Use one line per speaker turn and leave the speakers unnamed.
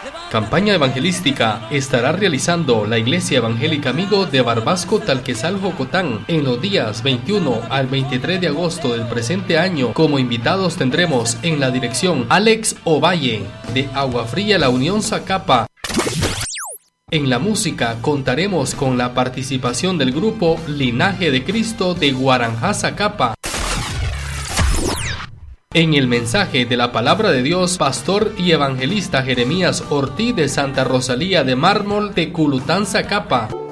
Campaña evangelística estará realizando la Iglesia Evangélica Amigo de Barbasco, Talquezal, Jocotán, en los días 21 al 23 de agosto del presente año. Como invitados tendremos en la dirección Alex Ovalle, de Agua Fría La Unión, Zacapa. En la música contaremos con la participación del grupo Linaje de Cristo de Guaranjá, Zacapa. En el mensaje de la palabra de Dios, pastor y evangelista Jeremías Ortiz de Santa Rosalía de Mármol, Teculután, Zacapa.